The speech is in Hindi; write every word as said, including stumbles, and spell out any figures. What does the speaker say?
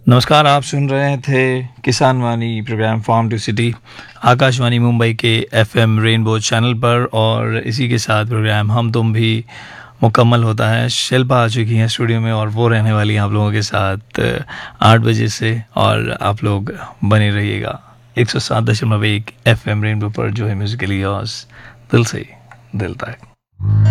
नमस्कार, आप सुन रहे थे किसान वाणी programme farm to city Akashvani Mumbai के एफएम रेनबो चैनल पर। और इसी के साथ प्रोग्राम हम तुम भी मुकम्मल होता है। शिल्पा आ चुकी हैं स्टूडियो में और वो रहने वाली हैं आप लोगों के साथ आठ बजे से, और आप लोग बने रहिएगा एक सौ सात दशमलव एक एफ एम रेनबो पर, जो है म्यूजिकली दिल से दिल तक।